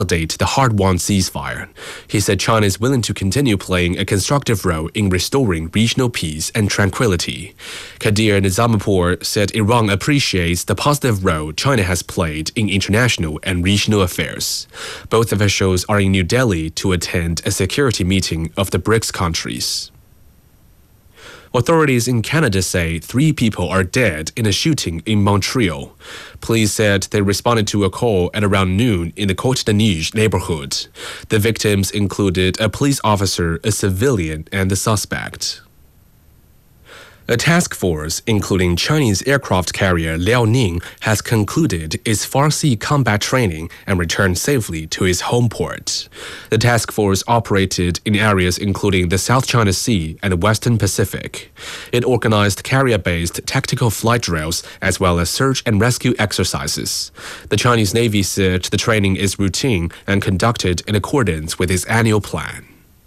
the hard-won ceasefire. He said China is willing to continue playing a constructive role in restoring regional peace and tranquility. Kadir Nizampour said Iran appreciates the positive role China has played in international and regional affairs. Both officials are in New Delhi to attend a security meeting of the BRICS countries. Authorities in Canada say 3 people are dead in a shooting in Montreal. Police said they responded to a call at around noon in the Côte-des-Neiges neighborhood. The victims included a police officer, a civilian, and the suspect. A task force, including Chinese aircraft carrier Liaoning, has concluded its far-sea combat training and returned safely to its home port. The task force operated in areas including the South China Sea and the Western Pacific. It organized carrier-based tactical flight drills as well as search and rescue exercises. The Chinese Navy said the training is routine and conducted in accordance with its annual plan.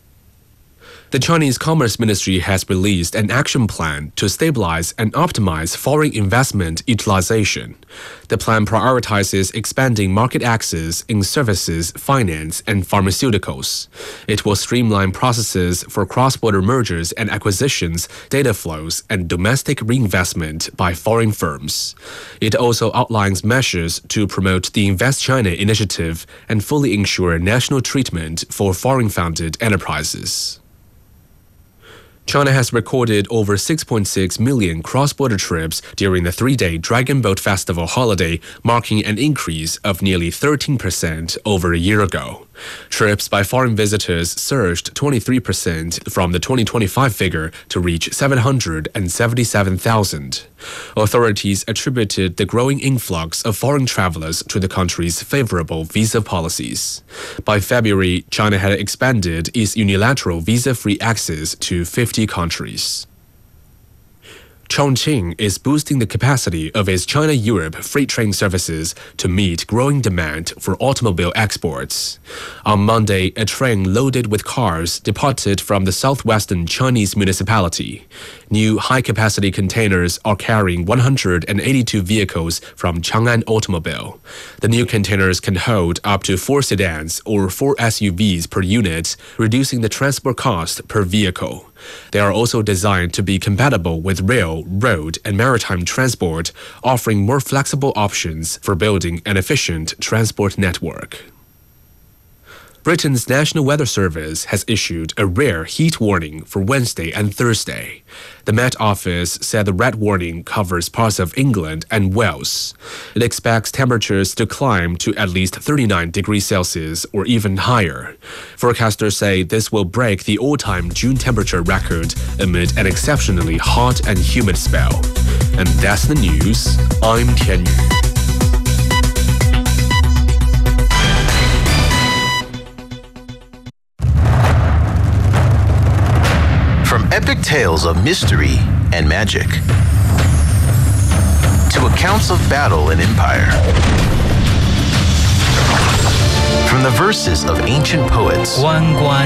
The Chinese Commerce Ministry has released an action plan to stabilize and optimize foreign investment utilization. The plan prioritizes expanding market access in services, finance, and pharmaceuticals. It will streamline processes for cross-border mergers and acquisitions, data flows, and domestic reinvestment by foreign firms. It also outlines measures to promote the Invest China initiative and fully ensure national treatment for foreign-founded enterprises. China has recorded over 6.6 million cross-border trips during the 3-day Dragon Boat Festival holiday, marking an increase of nearly 13% over a year ago. Trips by foreign visitors surged 23% from the 2025 figure to reach 777,000. Authorities attributed the growing influx of foreign travelers to the country's favorable visa policies. By February, China had expanded its unilateral visa-free access to 50 countries. Chongqing is boosting the capacity of its China-Europe freight train services to meet growing demand for automobile exports. On Monday, a train loaded with cars departed from the southwestern Chinese municipality. New high-capacity containers are carrying 182 vehicles from Chang'an Automobile. The new containers can hold up to 4 sedans or 4 SUVs per unit, reducing the transport cost per vehicle. They are also designed to be compatible with rail, road, and maritime transport, offering more flexible options for building an efficient transport network. Britain's National Weather Service has issued a rare heat warning for Wednesday and Thursday. The Met Office said the red warning covers parts of England and Wales. It expects temperatures to climb to at least 39 degrees Celsius or even higher. Forecasters say this will break the all-time June temperature record amid an exceptionally hot and humid spell. And that's the news. I'm Tian Yu. From epic tales of mystery and magic to accounts of battle and empire, from the verses of ancient poets to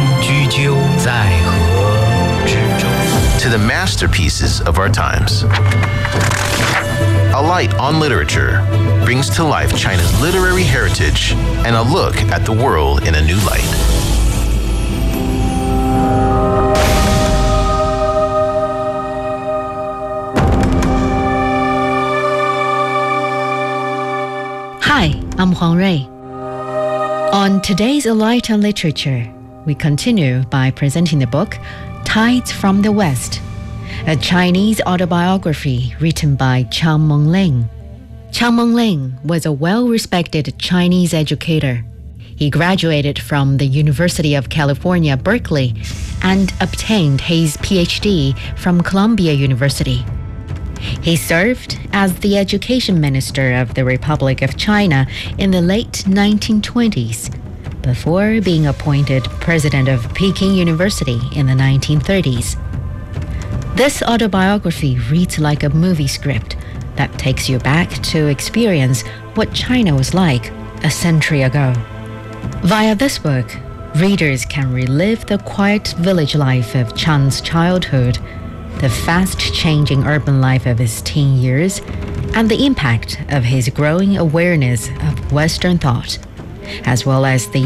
the masterpieces of our times, A Light on Literature brings to life China's literary heritage and a look at the world in a new light. Hi, I'm Huang Rui. On today's A Light on Literature, we continue by presenting the book Tides from the West, a Chinese autobiography written by Chang Mengling. Chang Mengling was a well-respected Chinese educator. He graduated from the University of California, Berkeley, and obtained his PhD from Columbia University. He served as the education minister of the Republic of China in the late 1920s, before being appointed president of Peking University in the 1930s. This autobiography reads like a movie script that takes you back to experience what China was like a century ago. Via this book, readers can relive the quiet village life of Chang's childhood, the fast-changing urban life of his teen years, and the impact of his growing awareness of Western thought, as well as the